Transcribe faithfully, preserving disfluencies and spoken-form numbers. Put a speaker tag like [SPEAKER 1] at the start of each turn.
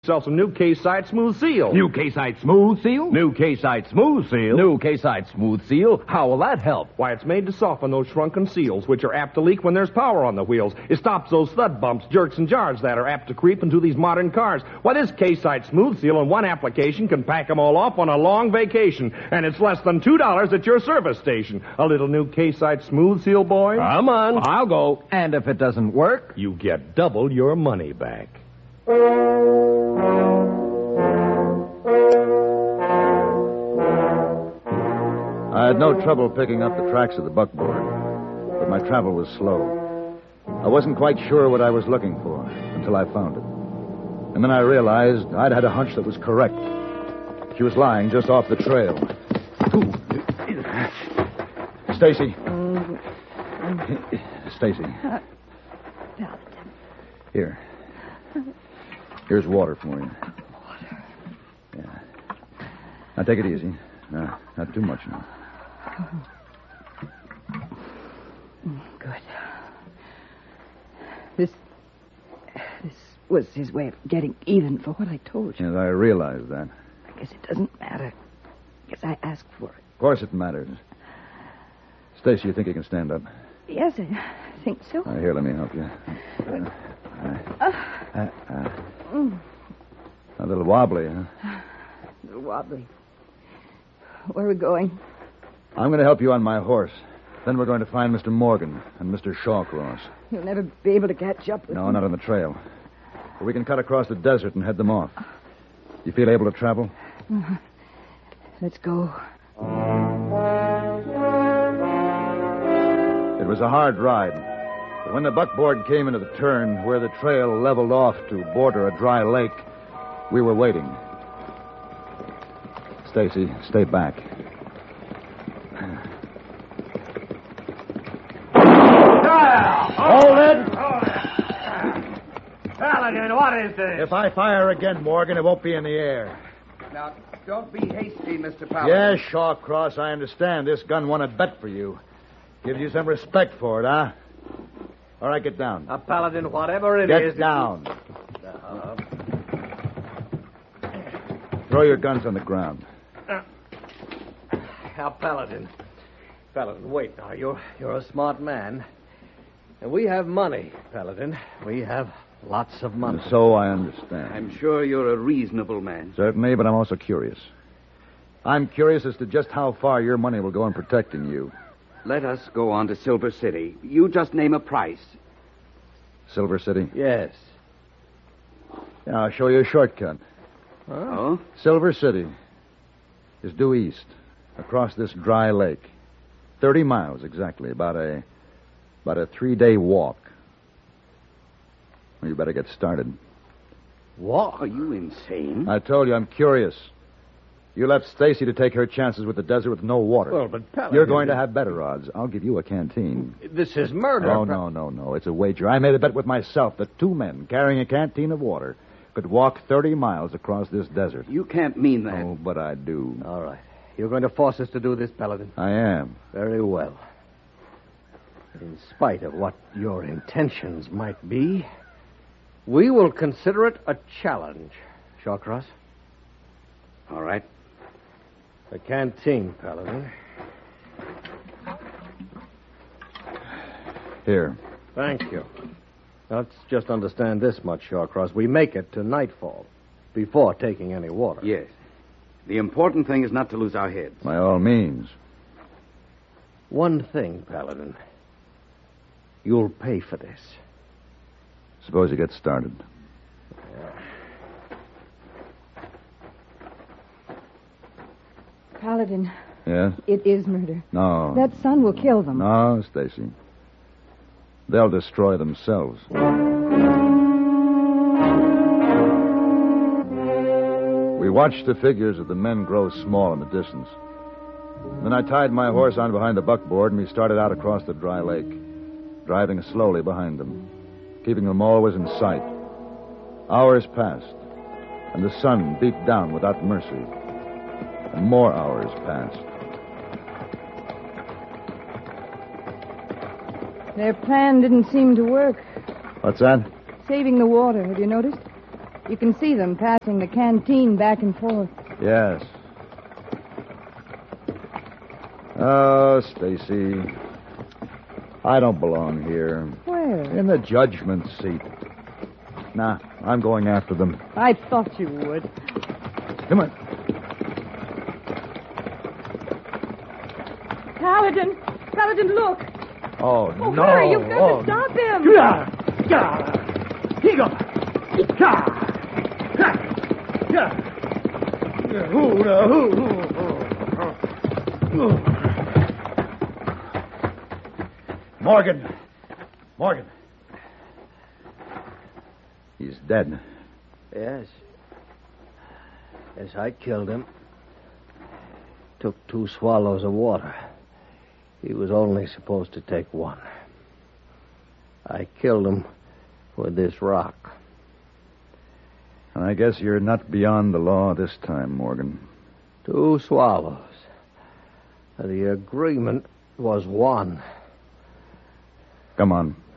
[SPEAKER 1] Yourself some new K-Site Smooth Seal.
[SPEAKER 2] New K-Site Smooth Seal?
[SPEAKER 1] New K-Site Smooth Seal.
[SPEAKER 2] New K-Site Smooth Seal? How will that help?
[SPEAKER 1] Why, it's made to soften those shrunken seals, which are apt to leak when there's power on the wheels. It stops those thud bumps, jerks, and jars that are apt to creep into these modern cars. Why, this K-Site Smooth Seal in one application can pack them all off on a long vacation. And it's less than two dollars at your service station. A little new K-Site Smooth Seal, boys?
[SPEAKER 2] Come on. I'll go. And if it doesn't work?
[SPEAKER 1] You get double your money back.
[SPEAKER 3] I had no trouble picking up the tracks of the buckboard, but my travel was slow. I wasn't quite sure what I was looking for until I found it. And then I realized I'd had a hunch that was correct. She was lying just off the trail. Stacy. Stacy.
[SPEAKER 4] Uh,
[SPEAKER 3] Here. Here's water for you.
[SPEAKER 4] Water?
[SPEAKER 3] Yeah. Now take it easy. No, not too much now.
[SPEAKER 4] Good. This... This was his way of getting even for what I told you.
[SPEAKER 3] Yes, I realize that.
[SPEAKER 4] I guess it doesn't matter. Guess I asked for it.
[SPEAKER 3] Of course it matters. Stacy, you think you can stand up?
[SPEAKER 4] Yes, I think so.
[SPEAKER 3] Uh, here, let me help you. Uh, uh, uh, uh.
[SPEAKER 4] Mm.
[SPEAKER 3] A little wobbly, huh?
[SPEAKER 4] A little wobbly. Where are we going?
[SPEAKER 3] I'm going to help you on my horse. Then we're going to find Mister Morgan and Mister Shawcross.
[SPEAKER 4] You'll never be able to catch up with
[SPEAKER 3] No,
[SPEAKER 4] them.
[SPEAKER 3] not on the trail. But we can cut across the desert and head them off. You feel able to travel?
[SPEAKER 4] Uh, let's go.
[SPEAKER 3] It was a hard ride. But when the buckboard came into the turn where the trail leveled off to border a dry lake, we were waiting. Stacy, stay back.
[SPEAKER 2] Hold it! Paladin, what is this?
[SPEAKER 3] If I fire again, Morgan, it won't be in the air.
[SPEAKER 5] Now, don't be hasty, Mister Paladin.
[SPEAKER 3] Yes, Shawcross, I understand. This gun won a bet for you. Gives you some respect for it, huh? All right, get down.
[SPEAKER 2] A Paladin, whatever it
[SPEAKER 3] get
[SPEAKER 2] is...
[SPEAKER 3] down. Uh, Throw your guns on the ground.
[SPEAKER 2] Now, Paladin. Paladin, wait now. You're, you're a smart man. And we have money, Paladin. We have lots of money.
[SPEAKER 3] So I understand.
[SPEAKER 5] I'm sure you're a reasonable man.
[SPEAKER 3] Certainly, but I'm also curious. I'm curious as to just how far your money will go in protecting you.
[SPEAKER 5] Let us go on to Silver City. You just name a price.
[SPEAKER 3] Silver City?
[SPEAKER 2] Yes.
[SPEAKER 3] Yeah, I'll show you a shortcut.
[SPEAKER 2] Huh?
[SPEAKER 5] Oh?
[SPEAKER 3] Silver City is due east, across this dry lake. Thirty miles, exactly. About a... about a three-day walk. Well, you better get started.
[SPEAKER 2] Walk?
[SPEAKER 5] Are you insane?
[SPEAKER 3] I told you, I'm curious. You left Stacy to take her chances with the desert with no water.
[SPEAKER 2] Well, but Paladin...
[SPEAKER 3] You're going to have better odds. I'll give you a canteen.
[SPEAKER 2] This is murder.
[SPEAKER 3] Oh, no, no, no. It's a wager. I made a bet with myself that two men carrying a canteen of water could walk thirty miles across this desert.
[SPEAKER 5] You can't mean that.
[SPEAKER 3] Oh, but I do.
[SPEAKER 2] All right. You're going to force us to do this, Paladin?
[SPEAKER 3] I am.
[SPEAKER 2] Very well. In spite of what your intentions might be, we will consider it a challenge, Shawcross.
[SPEAKER 5] All right.
[SPEAKER 2] The canteen, Paladin.
[SPEAKER 3] Here.
[SPEAKER 2] Thank you. Let's just understand this much, Shawcross. We make it to nightfall before taking any water.
[SPEAKER 5] Yes. The important thing is not to lose our heads.
[SPEAKER 3] By all means.
[SPEAKER 2] One thing, Paladin. You'll pay for this.
[SPEAKER 3] Suppose you get started.
[SPEAKER 4] Paladin,
[SPEAKER 3] Yeah?
[SPEAKER 4] it is murder.
[SPEAKER 3] No.
[SPEAKER 4] That sun will kill them.
[SPEAKER 3] No, Stacy. They'll destroy themselves. We watched the figures of the men grow small in the distance. Then I tied my horse on behind the buckboard, and we started out across the dry lake, driving slowly behind them, keeping them always in sight. Hours passed, and the sun beat down without mercy. And more hours passed.
[SPEAKER 4] Their plan didn't seem to work.
[SPEAKER 3] What's that?
[SPEAKER 4] Saving the water, have you noticed? You can see them passing the canteen back and forth.
[SPEAKER 3] Yes. Oh, Stacy. I don't belong here.
[SPEAKER 4] Where?
[SPEAKER 3] In the judgment seat. Nah, I'm going after them.
[SPEAKER 4] I thought you would.
[SPEAKER 3] Come on.
[SPEAKER 4] Paladin! Paladin, look!
[SPEAKER 3] Oh,
[SPEAKER 4] Oh,
[SPEAKER 3] no.
[SPEAKER 4] hurry, you've got
[SPEAKER 3] oh.
[SPEAKER 4] to stop him!
[SPEAKER 6] Yeah, yeah. He got. Yeah. Yeah. Yeah. Who, uh, who, who, who, who. Morgan. Morgan.
[SPEAKER 3] He's dead.
[SPEAKER 2] Yes. Yes, I killed him. Took two swallows of water. He was only supposed to take one. I killed him with this rock.
[SPEAKER 3] I guess you're not beyond the law this time, Morgan.
[SPEAKER 2] Two swallows. The agreement was one.
[SPEAKER 3] Come on.